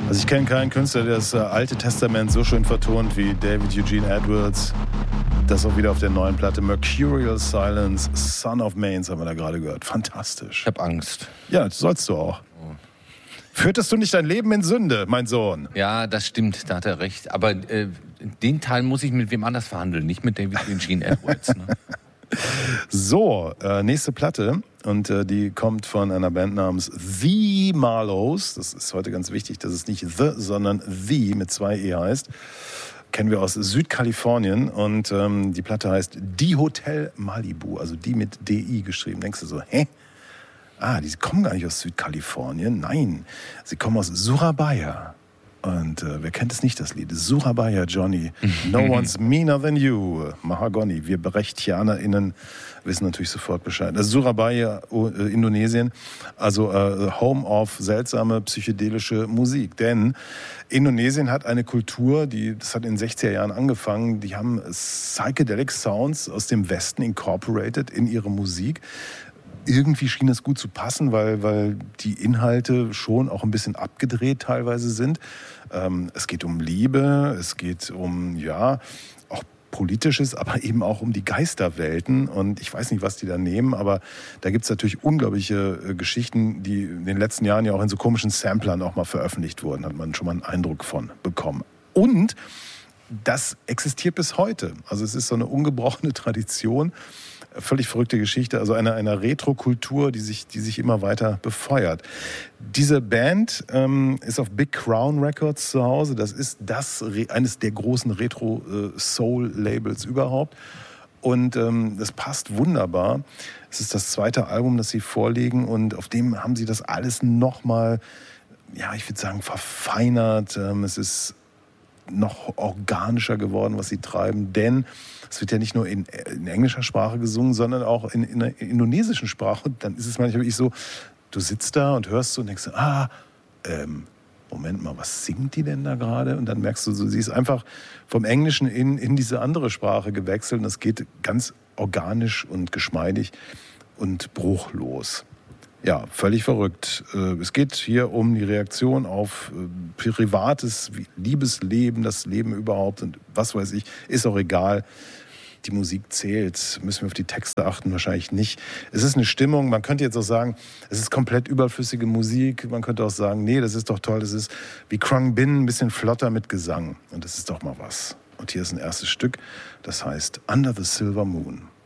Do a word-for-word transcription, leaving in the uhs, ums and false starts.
Also ich kenne keinen Künstler, der das Alte Testament so schön vertont wie David Eugene Edwards. Das auch wieder auf der neuen Platte Mercurial Silence, Son of Mains haben wir da gerade gehört. Fantastisch. Ich hab Angst. Ja, das sollst du auch. Führtest du nicht dein Leben in Sünde, mein Sohn? Ja, das stimmt, da hat er recht. Aber äh, den Teil muss ich mit wem anders verhandeln, nicht mit David Eugene Edwards. Ne? So, äh, nächste Platte. Und äh, die kommt von einer Band namens The Marlows. Das ist heute ganz wichtig, dass es nicht The, sondern The mit zwei E heißt. Kennen wir aus Südkalifornien. Und ähm, die Platte heißt Die Hotel Malibu. Also die mit D I geschrieben. Denkst du so, hä? Ah, die kommen gar nicht aus Südkalifornien. Nein, sie kommen aus Surabaya. Und äh, wer kennt es nicht, das Lied? Surabaya, Johnny. No one's meaner than you. Mahagoni. Wir BerechtchianerInnen wissen natürlich sofort Bescheid. Das ist Surabaya, äh, Indonesien. Also äh, Home of seltsame psychedelische Musik. Denn Indonesien hat eine Kultur, die, das hat in den sechziger Jahren angefangen, die haben Psychedelic Sounds aus dem Westen incorporated in ihre Musik. Irgendwie schien das gut zu passen, weil, weil die Inhalte schon auch ein bisschen abgedreht teilweise sind. Ähm, es geht um Liebe, es geht um, ja, auch Politisches, aber eben auch um die Geisterwelten. Und ich weiß nicht, was die da nehmen, aber da gibt es natürlich unglaubliche äh, Geschichten, die in den letzten Jahren ja auch in so komischen Samplern auch mal veröffentlicht wurden. Hat man schon mal einen Eindruck von bekommen. Und das existiert bis heute. Also es ist so eine ungebrochene Tradition. Völlig verrückte Geschichte, also einer, einer Retro-Kultur, die sich, die sich immer weiter befeuert. Diese Band ähm, ist auf Big Crown Records zu Hause. Das ist das, eines der großen Retro-Soul-Labels überhaupt. Und ähm, das passt wunderbar. Es ist das zweite Album, das sie vorlegen. Und auf dem haben sie das alles nochmal, ja, ich würde sagen, verfeinert. Ähm, es ist noch organischer geworden, was sie treiben, denn es wird ja nicht nur in, in englischer Sprache gesungen, sondern auch in, in der indonesischen Sprache. Und dann ist es manchmal wirklich so, du sitzt da und hörst so und denkst, ah, ähm, Moment mal, was singt die denn da gerade? Und dann merkst du, so, sie ist einfach vom Englischen in, in diese andere Sprache gewechselt und es geht ganz organisch und geschmeidig und bruchlos. Ja, völlig verrückt. Es geht hier um die Reaktion auf privates Liebesleben, das Leben überhaupt und was weiß ich, ist auch egal. Die Musik zählt. Müssen wir auf die Texte achten? Wahrscheinlich nicht. Es ist eine Stimmung. Man könnte jetzt auch sagen, es ist komplett überflüssige Musik. Man könnte auch sagen, nee, das ist doch toll. Das ist wie Krung Bin, ein bisschen flotter mit Gesang. Und das ist doch mal was. Und hier ist ein erstes Stück, das heißt Under the Silver Moon.